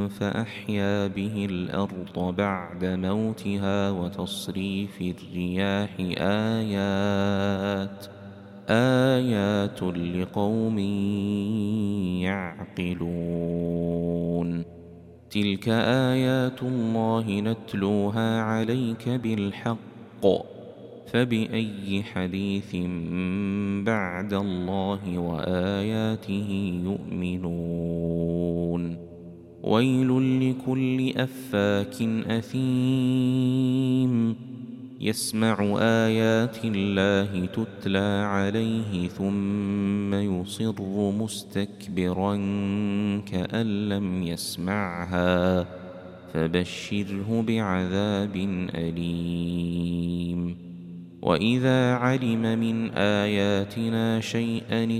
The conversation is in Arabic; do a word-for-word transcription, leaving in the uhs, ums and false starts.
فأحيا به الأرض بعد موتها وتصريف الرياح آيات آيات لقوم يعقلون تلك آيات الله نتلوها عليك بالحق فبأي حديث بعد الله وآياته يؤمنون ويل لكل أفاك أثيم يسمع آيات الله تتلى عليه ثم يصر مستكبرا كأن لم يسمعها فبشره بعذاب أليم وإذا علم من آياتنا شيئا